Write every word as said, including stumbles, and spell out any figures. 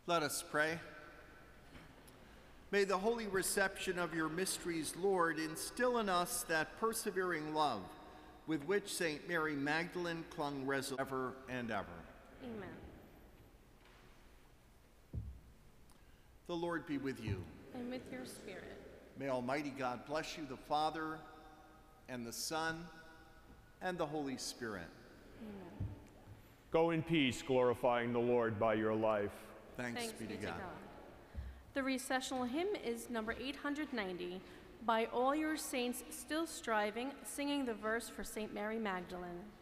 Let us pray. May the holy reception of your mysteries, Lord, instill in us that persevering love with which Saint Mary Magdalene clung resolutely ever and ever. Amen. The Lord be with you. And with your spirit. May Almighty God bless you, the Father, and the Son, and the Holy Spirit. Amen. Go in peace, glorifying the Lord by your life. Thanks, Thanks be to God. The recessional hymn is number eight hundred ninety, By All Your Saints Still Striving, singing the verse for Saint Mary Magdalene.